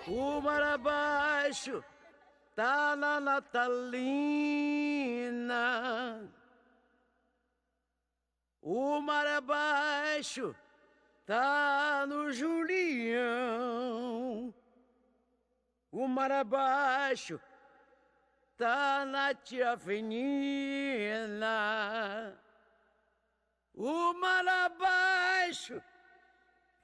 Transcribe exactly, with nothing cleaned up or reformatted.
O mar abaixo tá na Natalina. O mar abaixo tá no Julião. O mar abaixo tá na tia Fenina. O mar abaixo